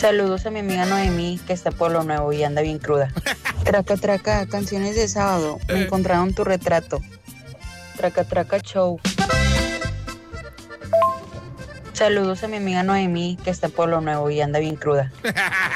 Saludos a mi amiga Noemí, que está en Pueblo Nuevo y anda bien cruda. Traca, traca, canciones de sábado. Me encontraron tu retrato. Traca, traca, show. Saludos a mi amiga Noemí, que está en Pueblo Nuevo y anda bien cruda.